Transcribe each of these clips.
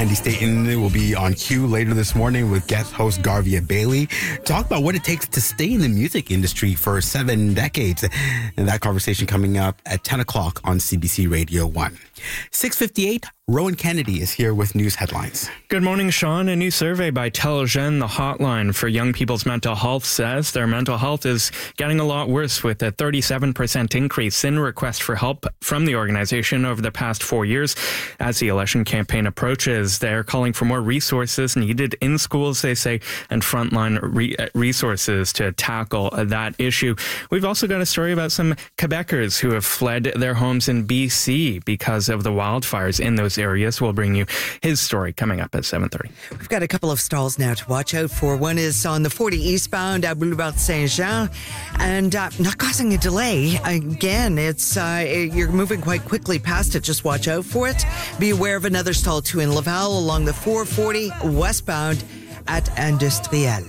Candy Staten will be on cue later this morning with guest host Garvia Bailey. Talk about what it takes to stay in the music industry for 7 decades. And that conversation coming up at 10 o'clock on CBC Radio 1. 6:58, Rowan Kennedy is here with news headlines. Good morning, Sean. A new survey by Telgen, the hotline for young people's mental health, says their mental health is getting a lot worse, with a 37% increase in requests for help from the organization over the past 4 years. As the election campaign approaches, they're calling for more resources needed in schools, they say, and frontline resources to tackle that issue. We've also got a story about some Quebecers who have fled their homes in BC because of the wildfires in those areas. We'll bring you his story coming up at 7:30. We've got a couple of stalls now to watch out for. One is on the 40 eastbound at Boulevard Saint-Jean, and not causing a delay. Again, it's you're moving quite quickly past it. Just watch out for it. Be aware of another stall too in Laval along the 440 westbound at Industriel.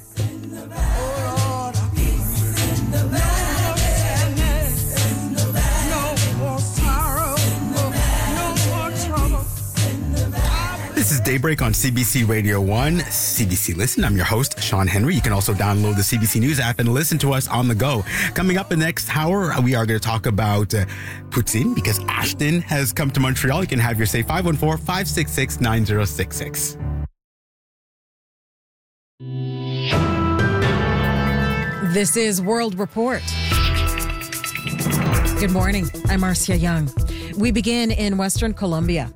This is Daybreak on CBC Radio 1, CBC Listen. I'm your host, Sean Henry. You can also download the CBC News app and listen to us on the go. Coming up in the next hour, we are going to talk about poutine because Ashton has come to Montreal. You can have your say 514-566-9066. This is World Report. Good morning. I'm Marcia Young. We begin in Western Colombia.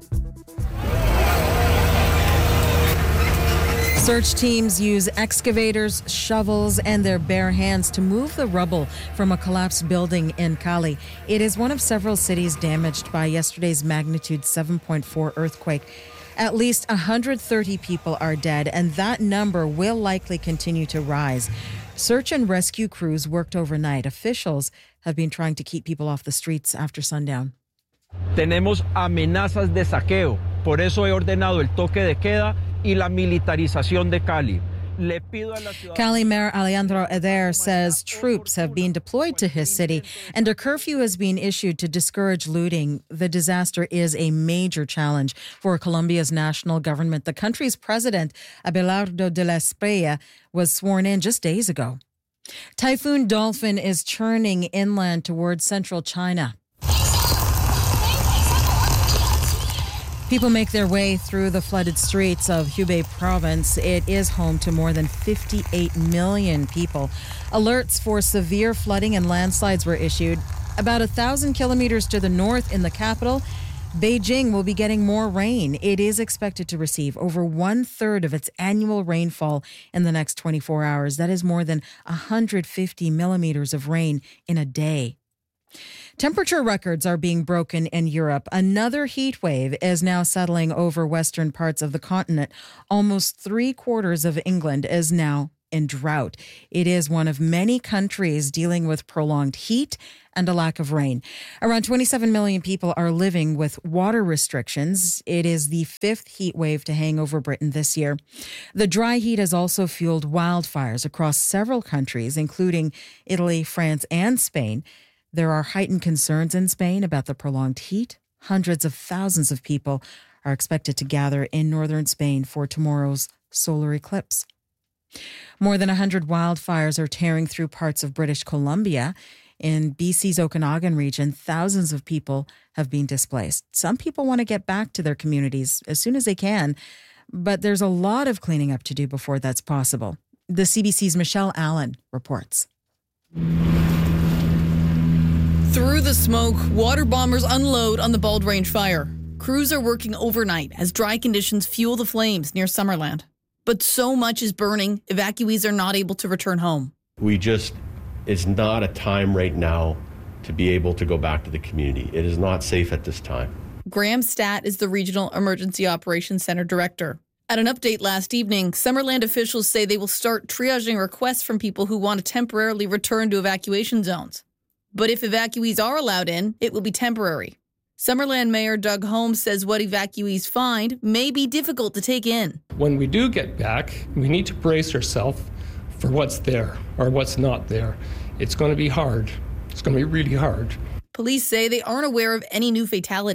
Search teams use excavators, shovels, and their bare hands to move the rubble from a collapsed building in Cali. It is one of several cities damaged by yesterday's magnitude 7.4 earthquake. At least 130 people are dead, and that number will likely continue to rise. Search and rescue crews worked overnight. Officials have been trying to keep people off the streets after sundown. Tenemos amenazas de saqueo. Por eso he ordenado el toque de queda y la militarización de Cali. Cali Mayor Alejandro Eder says troops have been deployed to his city and a curfew has been issued to discourage looting. The disaster is a major challenge for Colombia's national government. The country's president, Abelardo de la Espriella, was sworn in just days ago. Typhoon Dolphin is churning inland towards central China. People make their way through the flooded streets of Hubei province. It is home to more than 58 million people. Alerts for severe flooding and landslides were issued. About 1,000 kilometers to the north in the capital, Beijing will be getting more rain. It is expected to receive over 1/3 of its annual rainfall in the next 24 hours. That is more than 150 millimeters of rain in a day. Temperature records are being broken in Europe. Another heat wave is now settling over western parts of the continent. Almost 3/4 of England is now in drought. It is one of many countries dealing with prolonged heat and a lack of rain. Around 27 million people are living with water restrictions. It is the 5th heat wave to hang over Britain this year. The dry heat has also fueled wildfires across several countries, including Italy, France, and Spain. There are heightened concerns in Spain about the prolonged heat. Hundreds of thousands of people are expected to gather in northern Spain for tomorrow's solar eclipse. More than 100 wildfires are tearing through parts of British Columbia. In BC's Okanagan region, thousands of people have been displaced. Some people want to get back to their communities as soon as they can, but there's a lot of cleaning up to do before that's possible. The CBC's Michelle Allen reports. Through the smoke, water bombers unload on the Bald Range fire. Crews are working overnight as dry conditions fuel the flames near Summerland. But so much is burning, evacuees are not able to return home. It's not a time right now to be able to go back to the community. It is not safe at this time. Graham Statt is the Regional Emergency Operations Center Director. At an update last evening, Summerland officials say they will start triaging requests from people who want to temporarily return to evacuation zones. But if evacuees are allowed in, it will be temporary. Summerland Mayor Doug Holmes says what evacuees find may be difficult to take in. When we do get back, we need to brace ourselves for what's there or what's not there. It's going to be hard. It's going to be really hard. Police say they aren't aware of any new fatalities.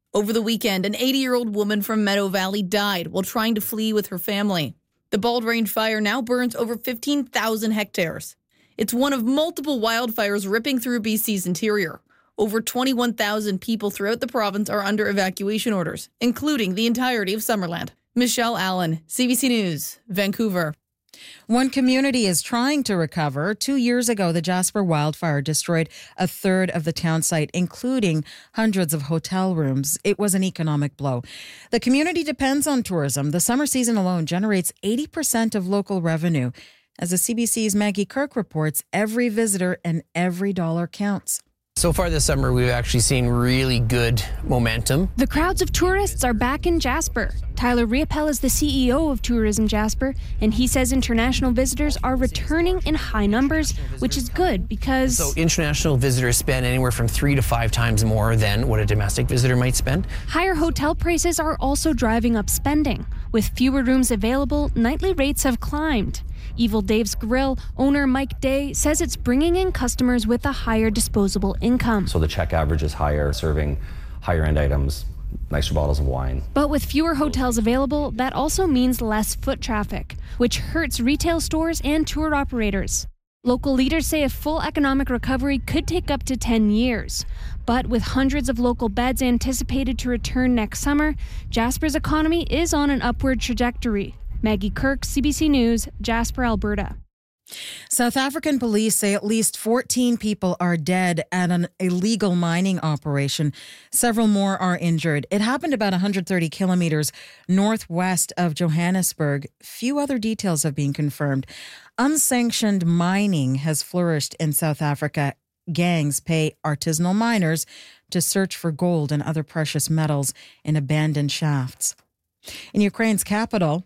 Over the weekend, an 80-year-old woman from Meadow Valley died while trying to flee with her family. The Bald Range fire now burns over 15,000 hectares. It's one of multiple wildfires ripping through BC's interior. Over 21,000 people throughout the province are under evacuation orders, including the entirety of Summerland. Michelle Allen, CBC News, Vancouver. One community is trying to recover. 2 years ago, the Jasper wildfire destroyed a third of the town site, including hundreds of hotel rooms. It was an economic blow. The community depends on tourism. The summer season alone generates 80% of local revenue. As the CBC's Maggie Kirk reports, every visitor and every dollar counts. So far this summer, we've actually seen really good momentum. The crowds of tourists are back in Jasper. Tyler Riopel is the CEO of Tourism Jasper, and he says international visitors are returning in high numbers, which is good because... So international visitors spend anywhere from 3 to 5 times more than what a domestic visitor might spend. Higher hotel prices are also driving up spending. With fewer rooms available, nightly rates have climbed. Evil Dave's Grill owner Mike Day says it's bringing in customers with a higher disposable income. So the check average is higher, serving higher end items, nicer bottles of wine. But with fewer hotels available, that also means less foot traffic, which hurts retail stores and tour operators. Local leaders say a full economic recovery could take up to 10 years. But with hundreds of local beds anticipated to return next summer, Jasper's economy is on an upward trajectory. Maggie Kirk, CBC News, Jasper, Alberta. South African police say at least 14 people are dead at an illegal mining operation. Several more are injured. It happened about 130 kilometers northwest of Johannesburg. Few other details have been confirmed. Unsanctioned mining has flourished in South Africa. Gangs pay artisanal miners to search for gold and other precious metals in abandoned shafts. In Ukraine's capital,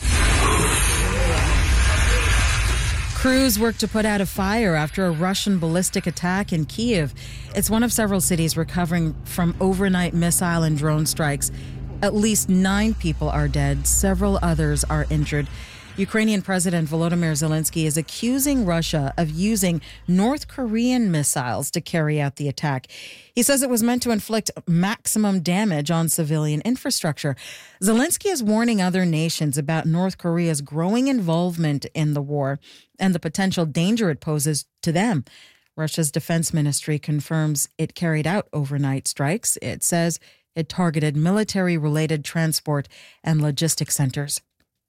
crews work to put out a fire after a Russian ballistic attack in Kyiv. It's one of several cities recovering from overnight missile and drone strikes. At least 9 people are dead. Several others are injured. Ukrainian President Volodymyr Zelensky is accusing Russia of using North Korean missiles to carry out the attack. He says it was meant to inflict maximum damage on civilian infrastructure. Zelensky is warning other nations about North Korea's growing involvement in the war and the potential danger it poses to them. Russia's defense ministry confirms it carried out overnight strikes. It says it targeted military-related transport and logistics centers.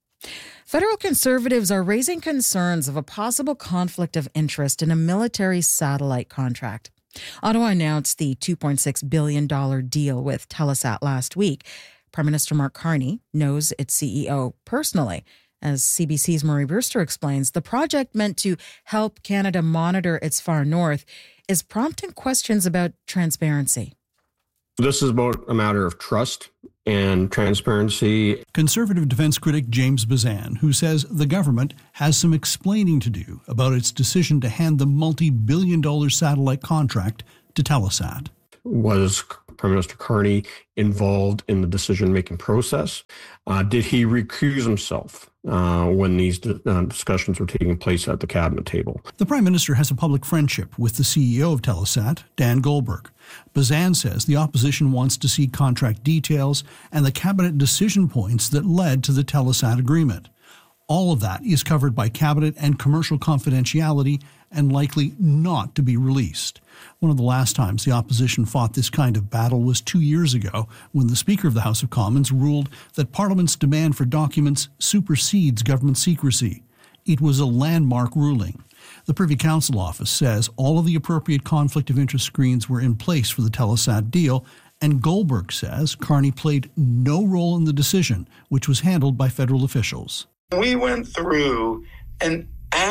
Federal conservatives are raising concerns of a possible conflict of interest in a military satellite contract. Ottawa announced the $2.6 billion deal with Telesat last week. Prime Minister Mark Carney knows its CEO personally. As CBC's Marie Brewster explains, the project meant to help Canada monitor its far north is prompting questions about transparency. This is about a matter of trust and transparency. Conservative defense critic James Bazan, who says the government has some explaining to do about its decision to hand the multi-billion-dollar satellite contract to Telesat. Was Prime Minister Carney involved in the decision-making process? Did he recuse himself when these discussions were taking place at the cabinet table? The Prime Minister has a public friendship with the CEO of Telesat, Dan Goldberg. Bazan says the opposition wants to see contract details and the cabinet decision points that led to the Telesat agreement. All of that is covered by cabinet and commercial confidentiality and likely not to be released. One of the last times the opposition fought this kind of battle was 2 years ago when the Speaker of the House of Commons ruled that Parliament's demand for documents supersedes government secrecy. It was a landmark ruling. The Privy Council office says all of the appropriate conflict of interest screens were in place for the Telesat deal, and Goldberg says Carney played no role in the decision, which was handled by federal officials. We went through an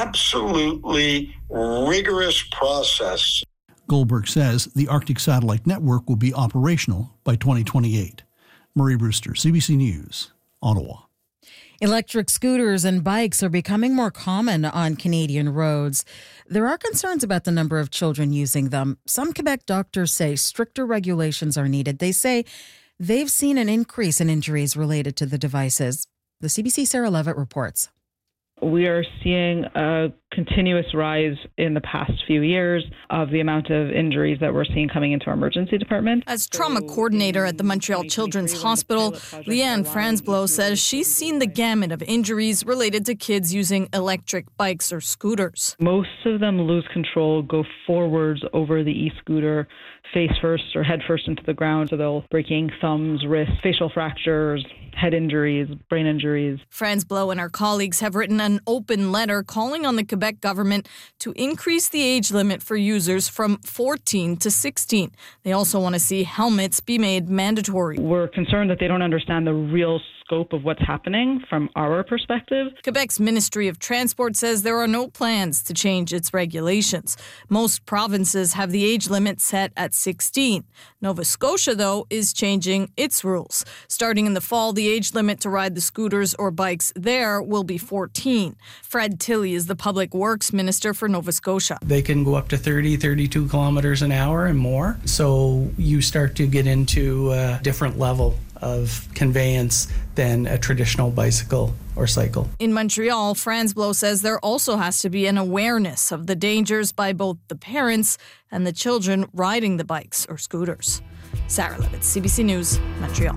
absolutely rigorous process. Goldberg says the Arctic Satellite Network will be operational by 2028. Marie Brewster, CBC News, Ottawa. Electric scooters and bikes are becoming more common on Canadian roads. There are concerns about the number of children using them. Some Quebec doctors say stricter regulations are needed. They say they've seen an increase in injuries related to the devices. The CBC's Sarah Levitt reports. We are seeing a continuous rise in the past few years of the amount of injuries that we're seeing coming into our emergency department. As trauma coordinator at the Montreal Children's Hospital, Leanne Franzblow says she's seen the gamut of injuries related to kids using electric bikes or scooters. Most of them lose control, go forwards over the e-scooter, face first or head first into the ground, so they'll breaking thumbs, wrists, facial fractures, head injuries, brain injuries. Franzblow and her colleagues have written an open letter calling on the Quebec government to increase the age limit for users from 14 to 16. They also want to see helmets be made mandatory. We're concerned that they don't understand the real scope of what's happening from our perspective. Quebec's Ministry of Transport says there are no plans to change its regulations. Most provinces have the age limit set at 16. Nova Scotia, though, is changing its rules. Starting in the fall, the age limit to ride the scooters or bikes there will be 14. Fred Tilley is the Public Works Minister for Nova Scotia. They can go up to 30, 32 kilometers an hour and more. So you start to get into a different level of conveyance than a traditional bicycle or cycle. In Montreal, Franzblow says there also has to be an awareness of the dangers by both the parents and the children riding the bikes or scooters. Sarah Levitt, CBC News, Montreal.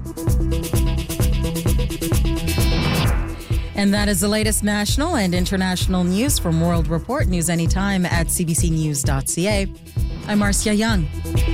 And that is the latest national and international news from World Report. News anytime at cbcnews.ca. I'm Marcia Young.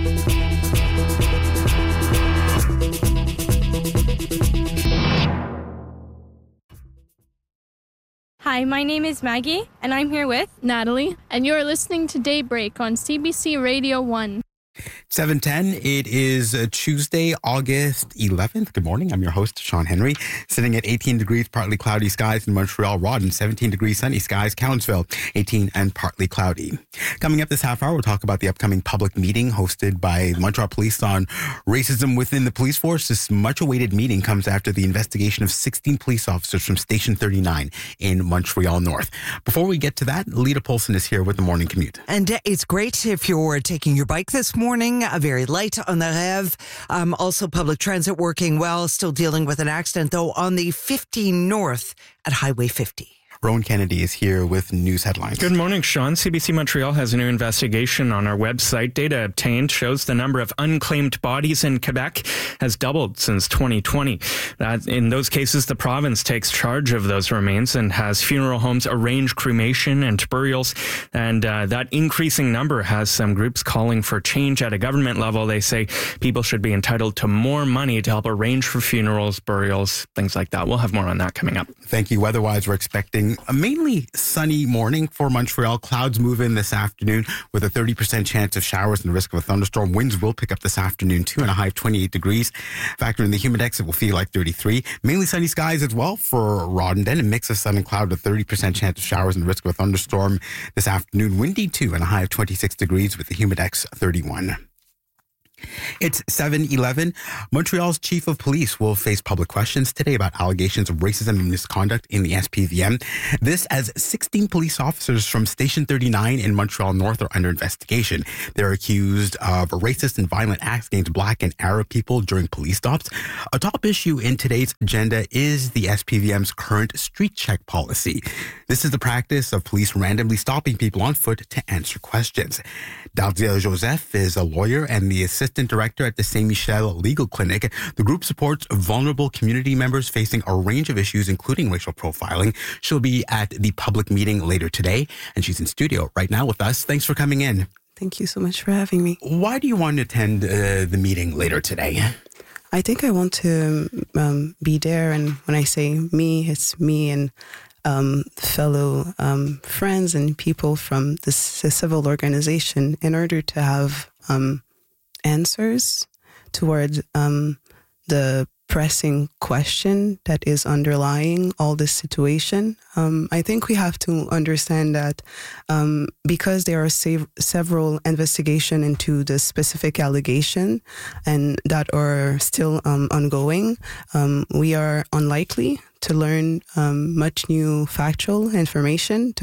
Hi, my name is Maggie, and I'm here with Natalie, and you're listening to Daybreak on CBC Radio 1. 7:10. It is Tuesday, August 11th. Good morning. I'm your host, Sean Henry. Sitting at 18 degrees, partly cloudy skies in Montreal, Rawdon. 17 degrees, sunny skies, Cowansville. 18 and partly cloudy. Coming up this half hour, we'll talk about the upcoming public meeting hosted by Montreal Police on racism within the police force. This much-awaited meeting comes after the investigation of 16 police officers from Station 39 in Montreal North. Before we get to that, Lita Polson is here with the morning commute. And it's great if you're taking your bike this morning. Very light on the Rev. Also, public transit working well. Still dealing with an accident, though, on the 15 North at Highway 50. Rowan Kennedy is here with news headlines. Good morning, Sean. CBC Montreal has a new investigation on our website. Data obtained shows the number of unclaimed bodies in Quebec has doubled since 2020. In those cases, the province takes charge of those remains and has funeral homes arrange cremation and burials. And that increasing number has some groups calling for change at a government level. They say people should be entitled to more money to help arrange for funerals, burials, things like that. We'll have more on that coming up. Thank you. Weather-wise, we're expecting a mainly sunny morning for Montreal. Clouds move in this afternoon with a 30% chance of showers and the risk of a thunderstorm. Winds will pick up this afternoon too, and a high of 28 degrees. Factor in the humidex, it will feel like 33. Mainly sunny skies as well for Rawdon. A mix of sun and cloud with 30% chance of showers and the risk of a thunderstorm this afternoon. Windy too, and a high of 26 degrees with the humidex 31. It's 7:11. Montreal's chief of police will face public questions today about allegations of racism and misconduct in the SPVM. This as 16 police officers from Station 39 in Montreal North are under investigation. They're accused of racist and violent acts against Black and Arab people during police stops. A top issue in today's agenda is the SPVM's current street check policy. This is the practice of police randomly stopping people on foot to answer questions. Dardia Joseph is a lawyer and the assistant director at the Saint Michel Legal Clinic. The group supports vulnerable community members facing a range of issues, including racial profiling. She'll be at the public meeting later today, and she's in studio right now with us. Thanks for coming in. Thank you so much for having me. Why do you want to attend the meeting later today? I think I want to be there, and when I say me, it's me and fellow friends and people from the civil organization in order to have answers toward the pressing question that is underlying all this situation. I think we have to understand that because there are several investigations into the specific allegation and that are still ongoing, we are unlikely to learn much new factual information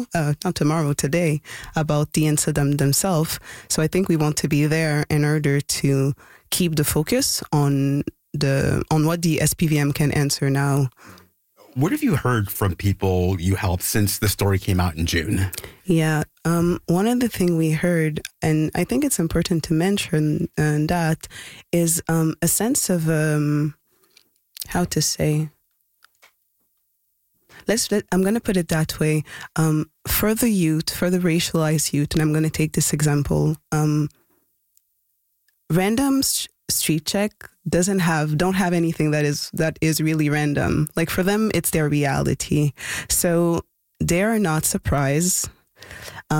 today about the incident themselves. So I think we want to be there in order to keep the focus on what the SPVM can answer now. What have you heard from people you helped since the story came out in June? Yeah, one of the things we heard, and I think it's important to mention that, is a sense of, how to say, I'm going to put it that way. For the youth, for the racialized youth, and I'm going to take this example, random street check don't have anything that is really random. Like for them, it's their reality. So they are not surprised. They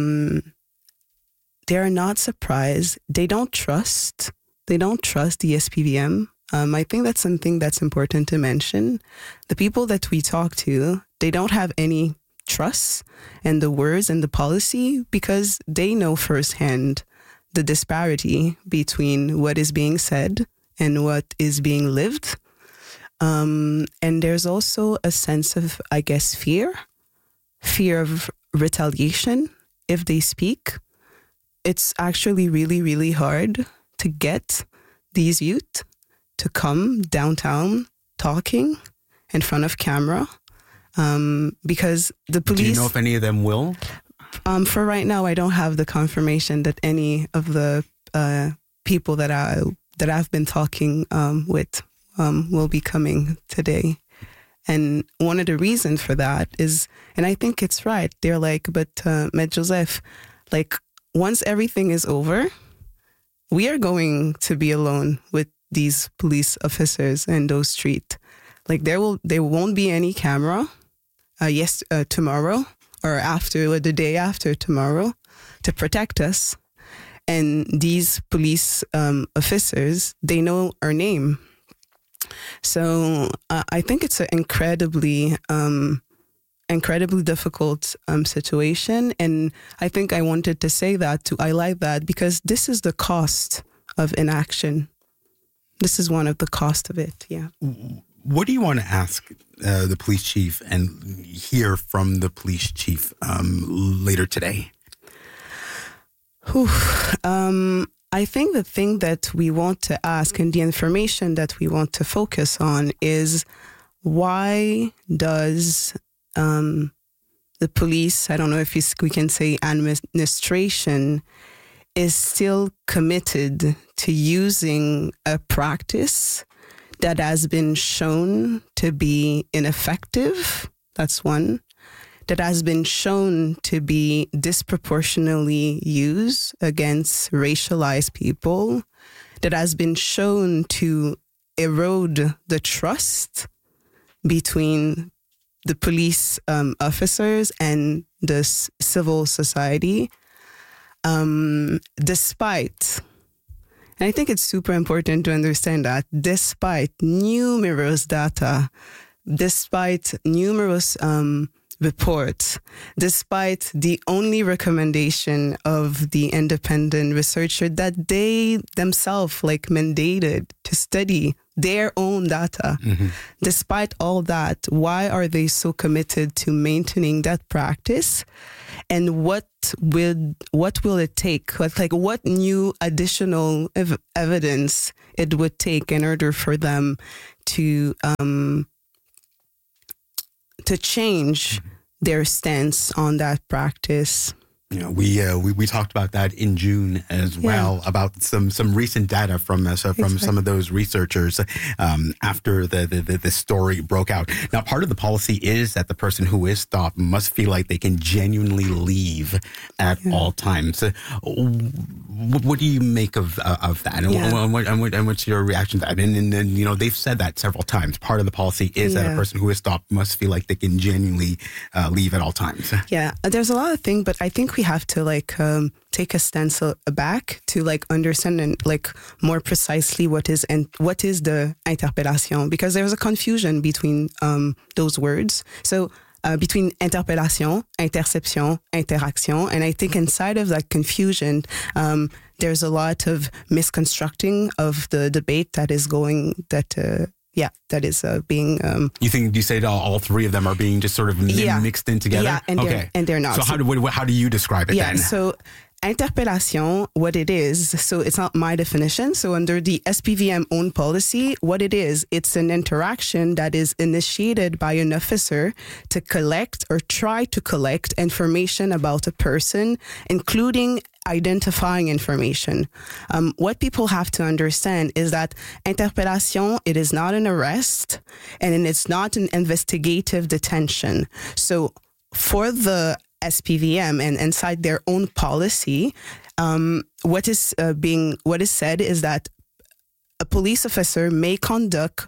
are not surprised. They don't trust the SPVM. I think that's something that's important to mention. The people that we talk to, they don't have any trust in the words and the policy because they know firsthand the disparity between what is being said and what is being lived. And there's also a sense of, I guess, fear of retaliation if they speak. It's actually really, really hard to get these youth to come downtown talking in front of camera because the police... Do you know if any of them will? For right now, I don't have the confirmation that any of the people that I've been talking with will be coming today. And one of the reasons for that is, and I think it's right, they're like, but Maître Joseph, like once everything is over, we are going to be alone with these police officers in those streets. Like there won't be any camera tomorrow or the day after tomorrow to protect us. And these police officers, they know our name. So I think it's an incredibly difficult situation. And I think I wanted to say that, to highlight that, because this is the cost of inaction. This is one of the cost of it, yeah. What do you want to ask the police chief and hear from the police chief later today? I think the thing that we want to ask and the information that we want to focus on is why does the police, I don't know if we can say administration, is still committed to using a practice that has been shown to be ineffective. That's one. That has been shown to be disproportionately used against racialized people. That has been shown to erode the trust between the police officers and the civil society. Despite, and I think it's super important to understand that, despite numerous data, despite numerous reports, despite the only recommendation of the independent researcher that they themselves mandated to study their own data, despite all that, why are they so committed to maintaining that practice? And what will it take? What new additional evidence it would take in order for them to change their stance on that practice? You know, we talked about that in June as well, about some recent data from some of those researchers after the story broke out. Now, part of the policy is that the person who is stopped must feel like they can genuinely leave at all times. What do you make of that? And what's your reaction to that? And you know, they've said that several times. Part of the policy is that a person who is stopped must feel like they can genuinely leave at all times. Yeah, there's a lot of things, but I think we have to take a stance back to understand and more precisely what is the interpellation, because there's a confusion between those words. So between interpellation, interception, interaction, and I think inside of that confusion, there's a lot of misconstructing of the debate that is going being. Do you say that all three of them are being just sort of mixed in together? Yeah, and they're not. So how do you describe it then? So interpellation, what it is, so it's not my definition. So under the SPVM own policy, what it is, it's an interaction that is initiated by an officer to collect or try to collect information about a person, including identifying information. What people have to understand is that interpellation, it is not an arrest and it's not an investigative detention. So for the SPVM and inside their own policy, what is said is that a police officer may conduct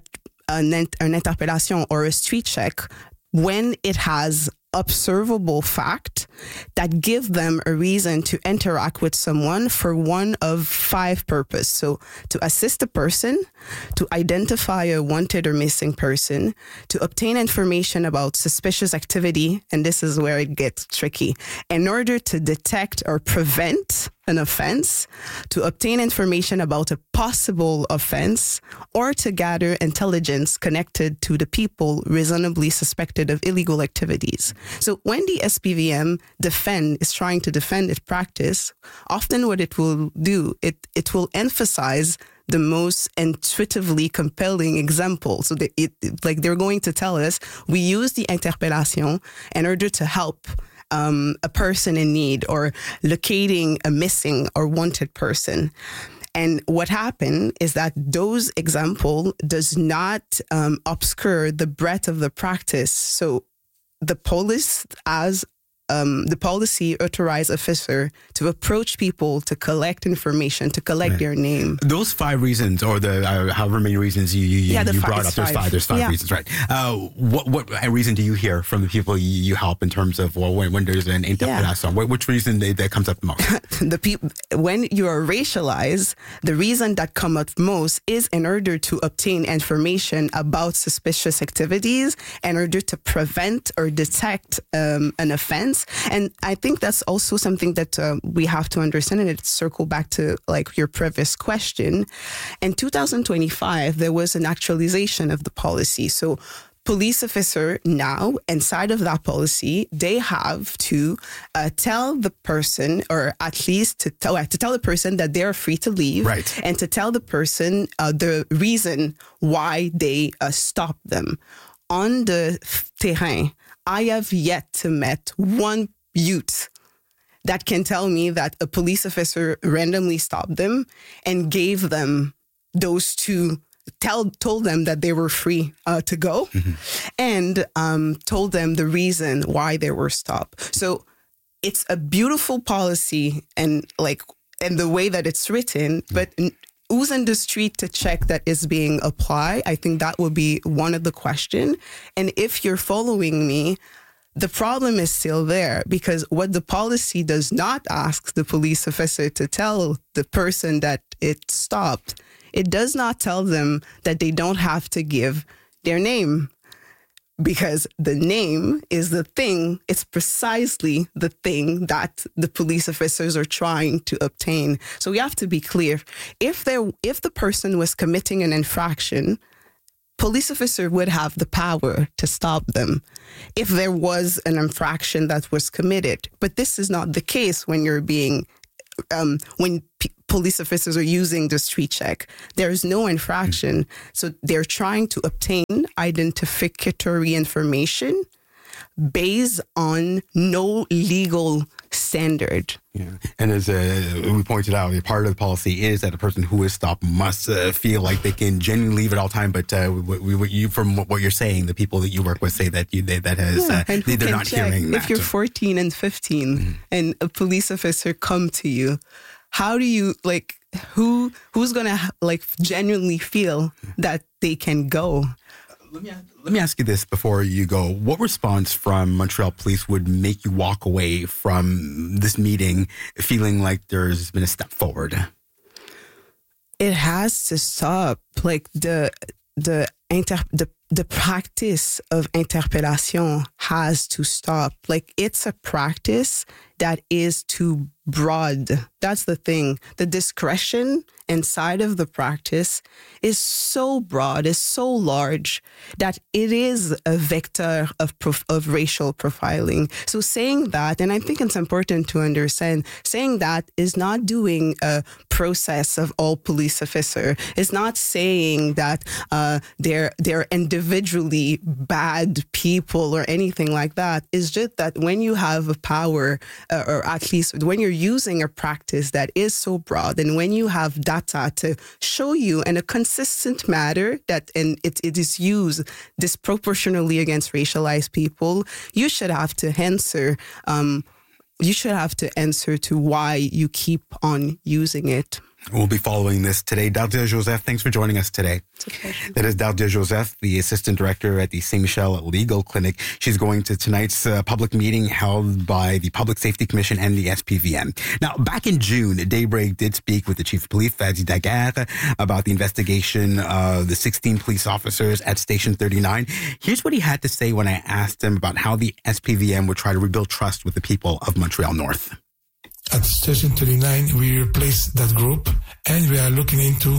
an interpellation or a street check when it has observable fact that give them a reason to interact with someone for one of 5 purposes. So to assist a person, to identify a wanted or missing person, to obtain information about suspicious activity, and this is where it gets tricky, in order to detect or prevent an offense, to obtain information about a possible offense, or to gather intelligence connected to the people reasonably suspected of illegal activities. So when the SPVM is trying to defend its practice, often what it will do, it will emphasize the most intuitively compelling example. So they're going to tell us, we use the interpellation in order to help a person in need or locating a missing or wanted person. And what happened is that those example does not obscure the breadth of the practice. So the police the policy authorized officer to approach people to collect information, to collect their name. Those 5 reasons, or the however many reasons you brought up, there's 5 reasons, right? What reason do you hear from the people you help in terms of when there's an interpellation? Which reason that comes up the most? When you are racialized, the reason that comes up most is in order to obtain information about suspicious activities, in order to prevent or detect an offense. And I think that's also something that we have to understand, and it circle back to like your previous question. In 2025, there was an actualization of the policy. So police officer now, inside of that policy, they have to tell the person, or at least to tell the person that they're free to leave, right, and to tell the person the reason why they stop them. On the terrain, I have yet to meet one youth that can tell me that a police officer randomly stopped them and gave them those 2, told them that they were free to go, and told them the reason why they were stopped. So it's a beautiful policy and the way that it's written, but who's in the street to check that is being applied? I think that would be one of the questions. And if you're following me, the problem is still there, because what the policy does not ask the police officer to tell the person that it stopped, it does not tell them that they don't have to give their name. Because the name is the thing, it's precisely the thing that the police officers are trying to obtain. So we have to be clear. If the person was committing an infraction, police officer would have the power to stop them if there was an infraction that was committed. But this is not the case when you're being police officers are using the street check. There is no infraction. So they're trying to obtain identificatory information based on no legal standard. Yeah. And as we pointed out, part of the policy is that a person who is stopped must feel like they can genuinely leave at all time. But from what you're saying, the people that you work with say that they're not hearing that. If you're 14 and 15 and a police officer come to you, how do you who's gonna genuinely feel that they can go? Let me ask you this before you go. What response from Montreal Police would make you walk away from this meeting feeling like there's been a step forward? It has to stop. The practice of interpellation has to stop. It's a practice that is to broad. That's the thing. The discretion inside of the practice is so broad, is so large that it is a vector of racial profiling. So saying that, and I think it's important to understand, saying that is not doing a process of all police officer. It's not saying that they're individually bad people or anything like that. It's just that when you have a power, or at least when you're using a practice that is so broad, and when you have data to show you in a consistent manner that it is used disproportionately against racialized people, you should have to answer. You should have to answer to why you keep on using it. We'll be following this today. Dardia Joseph, thanks for joining us today. It's a pleasure. That is Dardia Joseph, the assistant director at the St. Michel Legal Clinic. She's going to tonight's public meeting held by the Public Safety Commission and the SPVM. Now, back in June, Daybreak did speak with the Chief of Police, Fadi Daguerre, about the investigation of the 16 police officers at Station 39. Here's what he had to say when I asked him about how the SPVM would try to rebuild trust with the people of Montreal North. At Station 39, we replaced that group, and we are looking into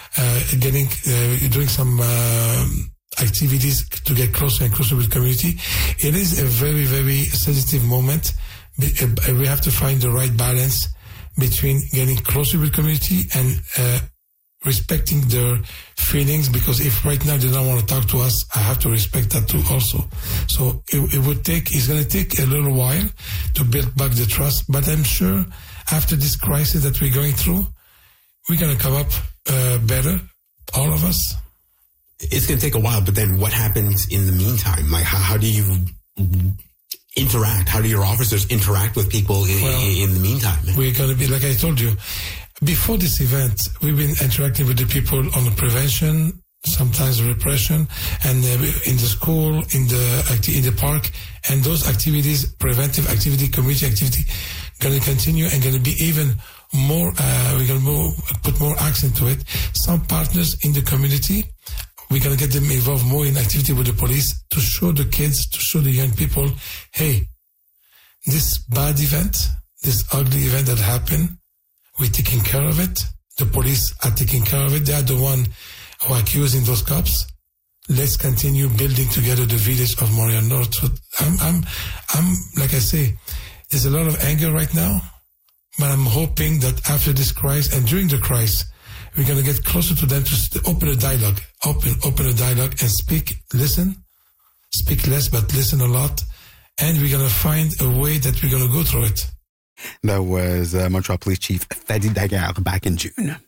doing some activities to get closer and closer with the community. It is a very, very sensitive moment. We have to find the right balance between getting closer with the community and respecting their feelings, because if right now they don't want to talk to us, I have to respect that too also. So it's going to take a little while to build back the trust, but I'm sure after this crisis that we're going through, we're going to come up better, all of us. It's going to take a while, but then what happens in the meantime? Like, how do you interact? How do your officers interact with people in the meantime? We're going to be, like I told you, before this event, we've been interacting with the people on the prevention, sometimes repression, and in the school, in the park, and those activities, preventive activity, community activity, going to continue and going to be even more. We're going to put more accent to it. Some partners in the community, we're going to get them involved more in activity with the police to show the kids, to show the young people, hey, this bad event, this ugly event that happened, we're taking care of it. The police are taking care of it. They are the one who are accusing those cops. Let's continue building together the village of Montreal North. So I'm like I say, there's a lot of anger right now, but I'm hoping that after this crisis and during the crisis, we're going to get closer to them to open a dialogue, open a dialogue and speak less, but listen a lot. And we're going to find a way that we're going to go through it. That was Montreal Police Chief Fadi Daguerre back in June.